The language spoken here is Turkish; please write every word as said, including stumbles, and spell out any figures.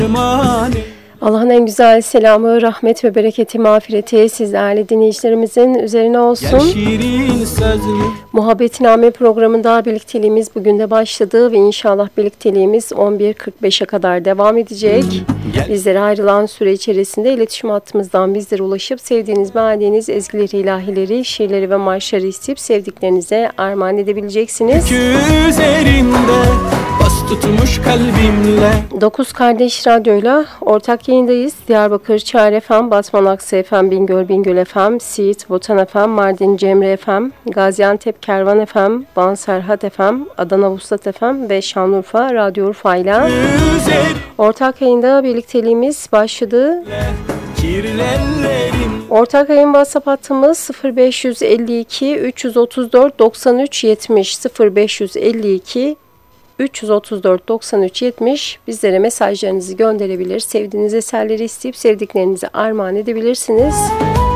Allah'ın en güzel selamı, rahmet ve bereketi, mağfireti sizlerle dinleyicilerimizin üzerine olsun. Muhabbetname programında birlikteliğimiz bugün de başladı ve inşallah birlikteliğimiz on bir kırk beşe kadar devam edecek. Bizlere ayrılan süre içerisinde iletişim hattımızdan bizlere ulaşıp sevdiğiniz, beğendiğiniz ezgileri, ilahileri, şiirleri ve marşları isteyip sevdiklerinize armağan edebileceksiniz. Üzerinde bas tutmuş kalbimle. Dokuz Kardeş Radyo'yla ortak yayındayız. Diyarbakır Çağrı F M, Batman Aksı F M, Bingöl Bingöl F M, Siirt Botan F M, Mardin Cemre F M, Gaziantep Kervan F M, Van Serhat F M, Adana Vuslat F M ve Şanlıurfa Radyo Urfa ile ortak yayında birlikteliğimiz başladı. Ortak yayın WhatsApp hattımız sıfır beş yüz elli iki üç yüz otuz dört doksan üç yetmiş sıfır beş yüz elli iki üç yüz otuz dört doksan üç yetmiş. Bizlere mesajlarınızı gönderebilir, sevdiğiniz eserleri isteyip sevdiklerinize armağan edebilirsiniz.